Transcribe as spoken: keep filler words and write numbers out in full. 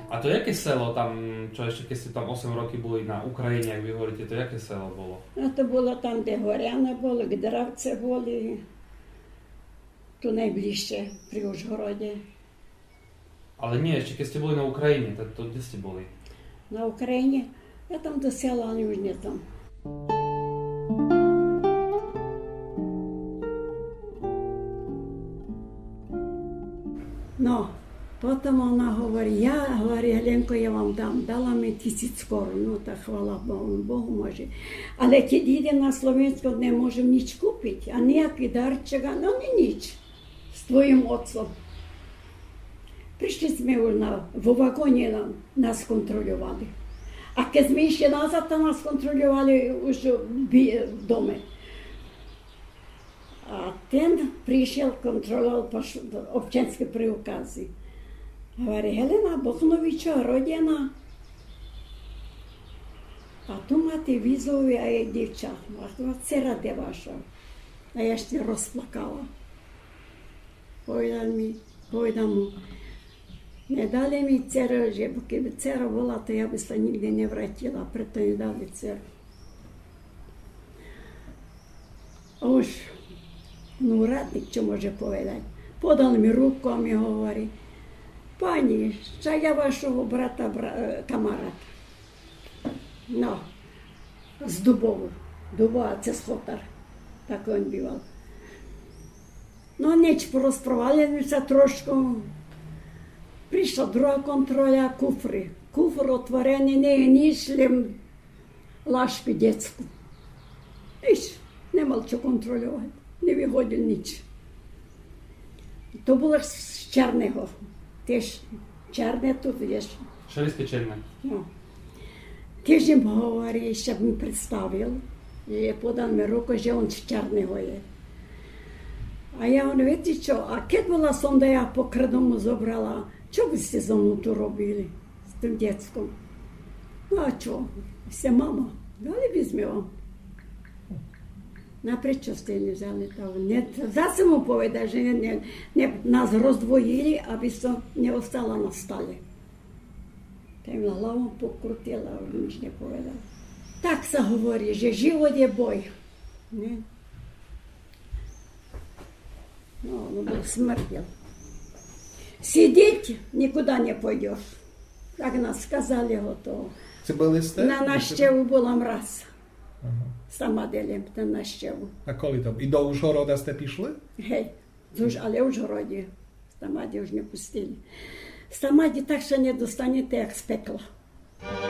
A to jaké selo tam, čo ešte keď ste tam osem roky boli na Ukrajine, ak vy hovoríte, to jaké selo bolo? No to bolo tam, kde Horjana bolo, kde Dravce boli, tu najbližšie, pri Užhorode. Ale nie, ešte keď ste boli na Ukrajine, to, to kde ste boli? Na Ukrajine? Ja tam do sela, ale už nie tam. No, potom ona hovorí, ja, hovorí, Helenko, ja vám dám, dala mi tisíc korun, no tak chvala Bohu, Bohu môže. Ale keď idem na Slovensko, nemôžem nič kúpiť, a nejaký darček, no nič, s tvojim otcom. Prišli sme už na, vo vagóne nás kontrolovali. A keď sme išli nazad, tam nás kontrolovali už v dome. A ten prišiel, kontroloval občianske preukazy. Hovorí, Helena Bochnovičová, rodina. A tu máte vízový a je dievča. A to dcera de vaša. A ja ešte rozplakala. Povedal mi, povedal mu, nedali mi dceru, že keby dcera bola, to ja by sa nikdy nevrátila, preto mi dali dceru. A už no úradník, čo môže povedať. Podal mi ruku a mi hovorí, pani, čo ja vašho brata, bra, kamaráta. No, z Dubovu. Dubova cez Chotar. Tak on býval. No nič, porozprávali sa trošku. Prišla druhá kontrola, kufry. Kufr otvorený, nie je nič, len lášky detsku. Nič, nemal čo kontrolovať. Nevyhodil nič. To bolo z černého. Tiež černé tu, vieš. Šeliské černé. No. Tiež im hovorí, ešte mi predstavil, že podal mi ruku, že on z černého je. A ja on, viete čo, a keď bola som, da ja po krdomu zobrala, čo by ste so mnou tu robili s tým detskom? No a čo? Ste mama, dali by sme vám. No prečo ste nevzali to? Zase mu povedal, že ne, ne, nás rozdvojili, aby som neostala na stole. Tak mi hlavu pokrutila, už nič nepovedal. Tak sa hovorí, že život je boj. Ne? No, on bol smrdil. Siedeť nikuda не пойдешь. Так нас сказали готово. Це були сте? На návštevu bola raz. Aha. Sama delím ten návštevu. A koľko to? I do Užhoroda ste pišli? Hej, už, ale v Užhorode. V Samade už nepustili. V Samade tak sa nedostanete, jak z pekla.